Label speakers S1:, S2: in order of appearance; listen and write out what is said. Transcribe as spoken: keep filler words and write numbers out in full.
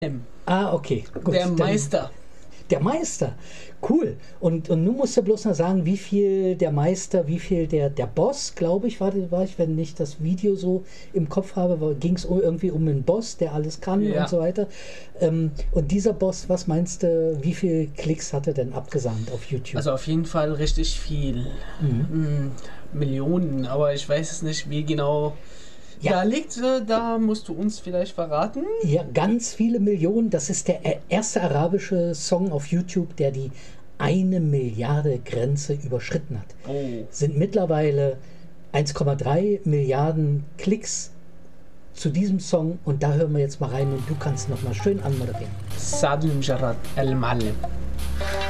S1: Ah, okay. Gut,
S2: Der
S1: dann-
S2: Meister.
S1: Der Meister. Cool. Und, und nun musst du bloß noch sagen, wie viel der Meister, wie viel der, der Boss, glaube ich, war, war ich, wenn ich das Video so im Kopf habe, ging es irgendwie um einen Boss, der alles kann
S2: Ja.
S1: und so weiter. Ähm, und dieser Boss, was meinst du, wie viel Klicks hat er denn abgesandt auf YouTube?
S2: Also auf jeden Fall richtig viel.
S1: Mhm.
S2: Mm, Millionen, aber ich weiß es nicht, wie genau.
S1: Ja.
S2: Da liegt, äh, da musst du uns vielleicht verraten.
S1: Ja, ganz viele Millionen. Das ist der erste arabische Song auf YouTube, der die eine Milliarde Grenze überschritten hat.
S2: Oh.
S1: Sind mittlerweile eins Komma drei Milliarden Klicks zu diesem Song und da hören wir jetzt mal rein und du kannst noch mal schön anmoderieren.
S2: Saad al-Mujarrad al-Muallim.